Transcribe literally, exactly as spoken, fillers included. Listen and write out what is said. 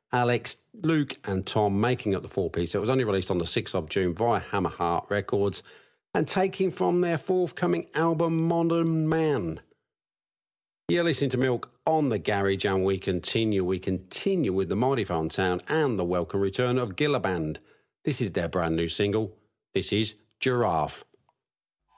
Alex, Luke and Tom making up the four-piece. It was only released on the sixth of June via Hammer Heart Records and taking from their forthcoming album Modern Man. You're listening to Milk on the Garage, and we continue. We continue with the Mighty Fine sound and the welcome return of Gilla Band. This is their brand new single. This is Giraffe.